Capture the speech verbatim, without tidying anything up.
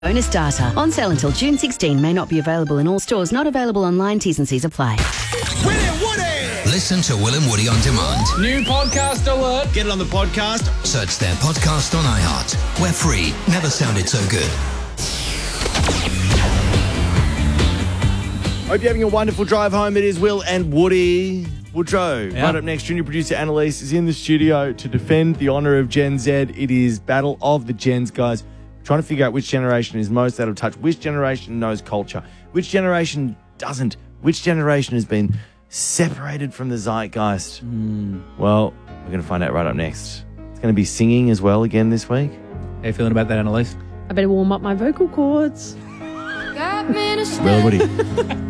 Bonus data. On sale until June sixteenth. May not be available in all stores. Not available online. T's and C's apply. Will and Woody! Listen to Will and Woody on demand. New podcast alert. Get it on the podcast. Search their podcast on iHeart. We're free. Never sounded so good. Hope you're having a wonderful drive home. It is Will and Woody. Woodrow. Yeah. Right up next, junior producer Annalise is in the studio to defend the honour of Gen Z. It is Battle of the Gens, guys. Trying to figure out which generation is most out of touch, which generation knows culture, which generation doesn't, which generation has been separated from the zeitgeist. Mm. Well, we're going to find out right up next. It's going to be singing as well again this week. How you feeling about that, Annalise? I better warm up my vocal cords. Will and Woody.